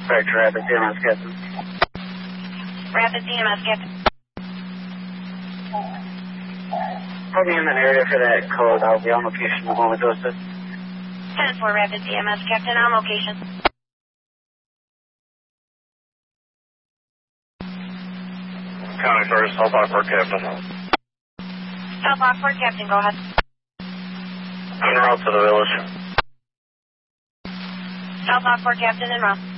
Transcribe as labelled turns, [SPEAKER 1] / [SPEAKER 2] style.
[SPEAKER 1] Back to Rapid CMS, Captain.
[SPEAKER 2] Rapid CMS, Captain.
[SPEAKER 1] Put me in that area for that code. I'll be on location in a moment, those 10-4
[SPEAKER 2] Rapid CMS, Captain, on location.
[SPEAKER 3] County first, South Lockport, Captain.
[SPEAKER 2] South Lockport, Captain, go ahead.
[SPEAKER 3] En route to the village.
[SPEAKER 2] South Lockport, Captain, en route.